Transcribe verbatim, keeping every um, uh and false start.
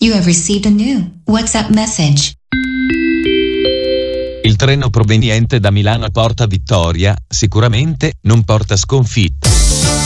You have received a new WhatsApp message. Il treno proveniente da Milano porta vittoria, sicuramente non porta sconfitta.